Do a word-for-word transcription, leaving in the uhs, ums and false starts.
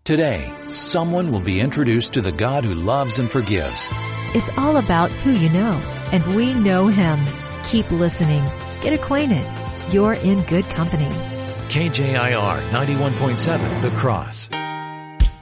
Today, someone will be introduced to the God who loves and forgives. It's all about who you know, and we know Him. Keep listening. Get acquainted. You're in good company. K J I R ninety-one point seven, The Cross.